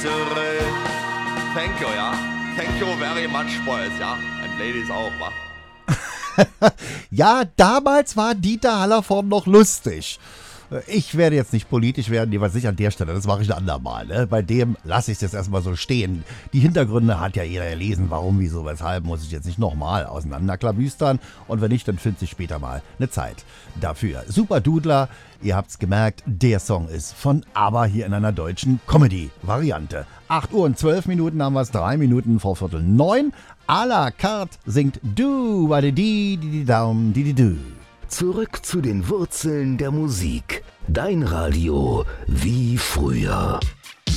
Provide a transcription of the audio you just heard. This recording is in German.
zurück. Thank you, ja. Thank you very much, boys, ja. And ladies auch, wa? Ja, damals war Dieter Hallervorden noch lustig. Ich werde jetzt nicht politisch werden, jeweils nicht an der Stelle, das mache ich ein andermal. Ne? Bei dem lasse ich es jetzt erstmal so stehen. Die Hintergründe hat ja jeder gelesen, warum, wieso, weshalb, muss ich jetzt nicht nochmal auseinanderklabüstern. Und wenn nicht, dann findet sich später mal eine Zeit dafür. Super Dudler, ihr habt's gemerkt, der Song ist von ABBA hier in einer deutschen Comedy-Variante. 8 Uhr und 12 Minuten haben wir es, 3 Minuten vor 8:45. À la carte singt Du, di daum, di du. Zurück zu den Wurzeln der Musik. Dein Radio wie früher.